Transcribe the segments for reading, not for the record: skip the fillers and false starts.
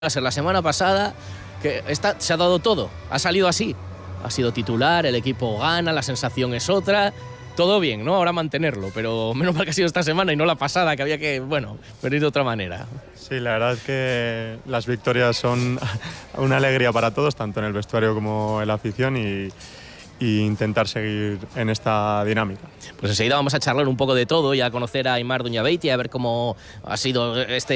La semana pasada que se ha dado todo, ha salido así. Ha sido titular, el equipo gana, la sensación es otra. Todo bien, ¿no? Ahora mantenerlo, pero menos mal que ha sido esta semana y no la pasada, que había que, venir de otra manera. Sí, la verdad es que las victorias son una alegría para todos, tanto en el vestuario como en la afición, y intentar seguir en esta dinámica. Pues enseguida vamos a charlar un poco de todo y a conocer a Aimar Duñabeitia, a ver cómo ha sido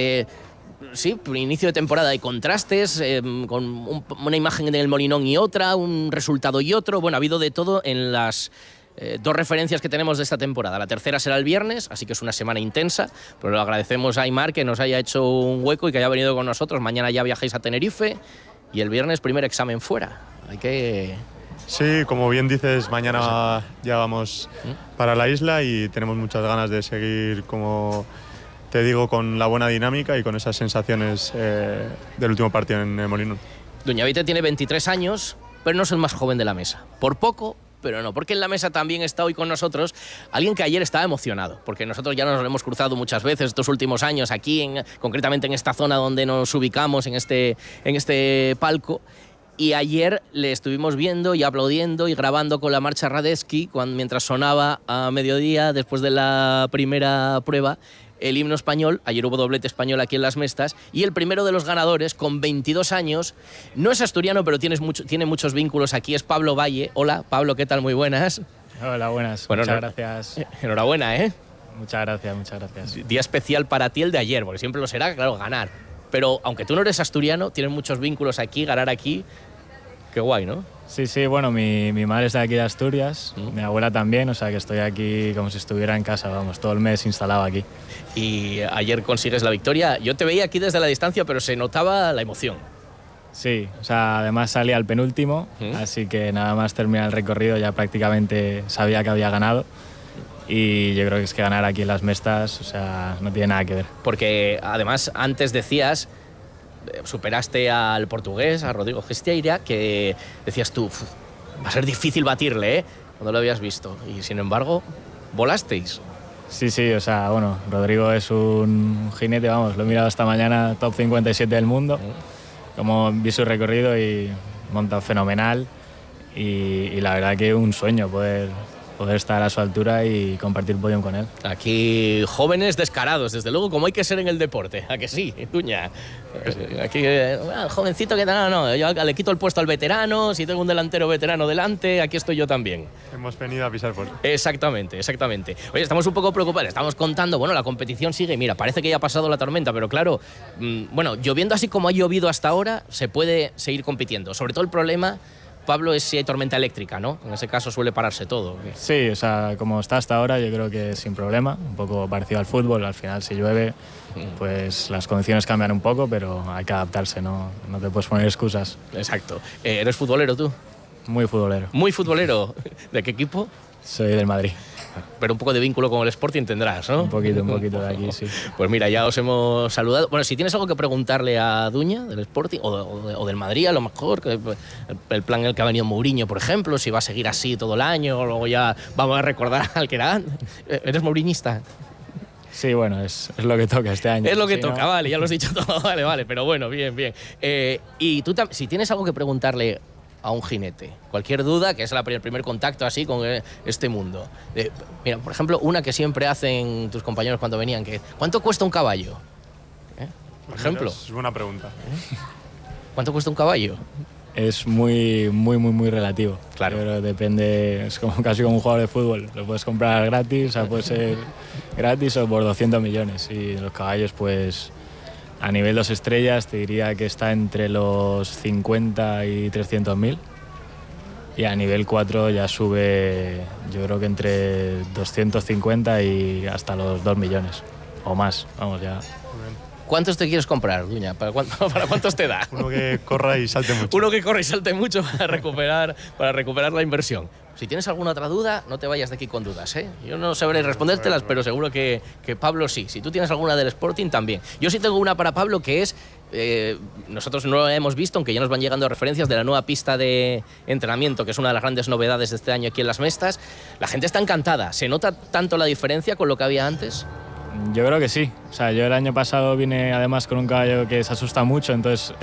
inicio de temporada de contrastes, con una imagen en el Molinón y otra, un resultado y otro. Bueno, ha habido de todo en las dos referencias que tenemos de esta temporada. La tercera será el viernes, así que es una semana intensa, pero le agradecemos a Aimar que nos haya hecho un hueco y que haya venido con nosotros. Mañana ya viajáis a Tenerife y el viernes primer examen fuera. Hay que... Sí, como bien dices, mañana ya vamos para la isla y tenemos muchas ganas de seguir, como te digo, con la buena dinámica y con esas sensaciones del último partido en el Molinón. Duñabeitia tiene 23 años, pero no es el más joven de la mesa. Por poco, pero no, porque en la mesa también está hoy con nosotros alguien que ayer estaba emocionado, porque nosotros ya nos lo hemos cruzado muchas veces estos últimos años aquí, concretamente en esta zona donde nos ubicamos, en este palco. Y ayer le estuvimos viendo y aplaudiendo y grabando con la marcha Radetzky mientras sonaba a mediodía, después de la primera prueba, el himno español. Ayer hubo doblete español aquí en Las Mestas y el primero de los ganadores, con 22 años, no es asturiano, pero tiene muchos vínculos aquí, es Pablo Valle. Hola, Pablo, ¿qué tal? Muy buenas. Hola, buenas. Bueno, muchas gracias. Enhorabuena, ¿eh? Muchas gracias. Día especial para ti el de ayer, porque siempre lo será, claro, ganar. Pero aunque tú no eres asturiano, tienes muchos vínculos aquí, ganar aquí. Qué guay, ¿no? Sí, bueno, mi madre está aquí de Asturias, mi abuela también, o sea que estoy aquí como si estuviera en casa, vamos, todo el mes instalado aquí. Y ayer consigues la victoria. Yo te veía aquí desde la distancia, pero se notaba la emoción. Sí, o sea, además salí al penúltimo, así que nada más terminar el recorrido ya prácticamente sabía que había ganado. Y yo creo que es que ganar aquí en Las Mestas, o sea, no tiene nada que ver. Porque además antes decías, superaste al portugués, a Rodrigo Gesteira, que decías tú, va a ser difícil batirle, ¿eh? Cuando lo habías visto. Y sin embargo, volasteis. Sí, o sea, bueno, Rodrigo es un jinete, vamos, lo he mirado esta mañana, top 57 del mundo. Como vi su recorrido y monta fenomenal. Y la verdad que un sueño poder estar a su altura y compartir podium con él. Aquí jóvenes descarados, desde luego, como hay que ser en el deporte. ¿A que sí, Duña? Aquí, jovencito que no, yo le quito el puesto al veterano, si tengo un delantero veterano delante, aquí estoy yo también. Hemos venido a pisar por... Exactamente. Oye, estamos un poco preocupados, estamos contando, bueno, la competición sigue, mira, parece que ya ha pasado la tormenta, pero claro, lloviendo así como ha llovido hasta ahora, se puede seguir compitiendo. Sobre todo el problema, Pablo, es si hay tormenta eléctrica, ¿no? En ese caso suele pararse todo. Sí, o sea, como está hasta ahora, yo creo que sin problema, un poco parecido al fútbol, al final si llueve, pues las condiciones cambian un poco, pero hay que adaptarse, no te puedes poner excusas. Exacto. ¿Eres futbolero tú? Muy futbolero. Muy futbolero. ¿De qué equipo? Soy del Madrid. Pero un poco de vínculo con el Sporting tendrás, ¿no? Un poquito de aquí, sí. Pues mira, ya os hemos saludado. Bueno, si tienes algo que preguntarle a Duña del Sporting o del Madrid, a lo mejor, el plan en el que ha venido Mourinho, por ejemplo, si va a seguir así todo el año, o luego ya vamos a recordar al que era. ¿Eres mouriñista? Sí, bueno, es lo que toca este año. Es lo que toca, ¿no? Vale, ya lo has dicho todo, vale, pero bueno, bien. Y tú, si tienes algo que preguntarle a un jinete, cualquier duda, que es el primer contacto así con este mundo. Mira, por ejemplo, una que siempre hacen tus compañeros cuando venían, ¿cuánto cuesta un caballo? Por ejemplo. Es buena pregunta. ¿Cuánto cuesta un caballo? Es muy relativo. Claro. Pero depende, es casi como un jugador de fútbol. Lo puedes comprar gratis, o sea, puede ser gratis o por 200 millones. Y los caballos, pues, a nivel 2 estrellas te diría que está entre los 50 y 300.000 y a nivel 4 ya sube, yo creo que entre 250 y hasta los 2 millones o más, vamos ya. ¿Cuántos te quieres comprar, Duña? ¿Para cuántos te da? Uno que corra y salte mucho. Uno que corra y salte mucho para recuperar la inversión. Si tienes alguna otra duda, no te vayas de aquí con dudas, ¿eh? Yo no sabré respondértelas, pero seguro que Pablo sí. Si tú tienes alguna del Sporting, también. Yo sí tengo una para Pablo, que es... nosotros no lo hemos visto, aunque ya nos van llegando referencias de la nueva pista de entrenamiento, que es una de las grandes novedades de este año aquí en Las Mestas. La gente está encantada. ¿Se nota tanto la diferencia con lo que había antes? Yo creo que sí. O sea, yo el año pasado vine además con un caballo que se asusta mucho, entonces